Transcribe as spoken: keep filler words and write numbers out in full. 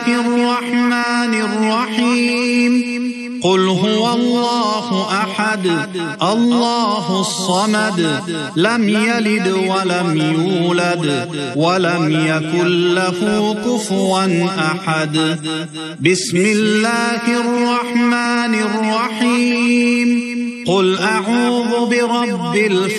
الرحمن الرحيم قل هو الله أحد الله الصمد لم يلد ولم يولد ولم يكن له كفوا أحد بسم الله الرحمن الرحيم قل أعوذ برب الفلق